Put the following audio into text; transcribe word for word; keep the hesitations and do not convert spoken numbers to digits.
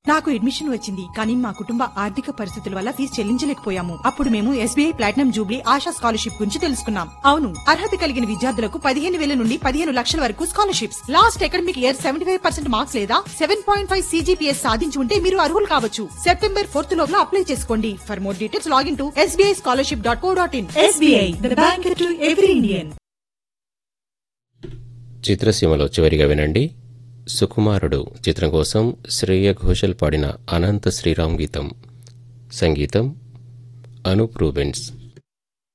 నాకు అడ్మిషన్ వచ్చింది, కానీ మా కుటుంబ ఆర్థిక పరిస్థితుల వల్ల ఫీజు చెల్లించలేకపోయాము. అప్పుడు మేము SBI platinum Jubilee ASHA scholarship గురించి తెలుసుకున్నాం. అవును, అర్హత కలిగిన విద్యార్థులకు పదిహేను వేల నుండి పదిహేను లక్షల వరకు scholarships. Last academic year seventy five percent marks లేదా సెవెన్ పాయింట్ ఫైవ్ సీజీపీఎస్ సాధించి ఉంటే మీరు అర్హులు కావచ్చు. సెప్టెంబర్ ఫోర్త్ లోపల అప్లై చేసుకోండి. For more details login to SBI scholarship dot co dot in. SBI, the bank to every Indian. చిత్రసీమలో చివరిగా వినండి. సుకుమారుడు చిత్రం కోసం శ్రేయ ఘోషల్ పాడిన అనంత శ్రీరామ్ గీతం. సంగీతం అనూప్ రూబెన్స్.